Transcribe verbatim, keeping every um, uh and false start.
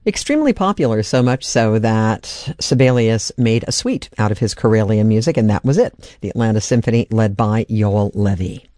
Extremely popular, so much so that Sibelius made a suite out of his Karelia music, and that was it. The Atlanta Symphony, led by Yoel Levy.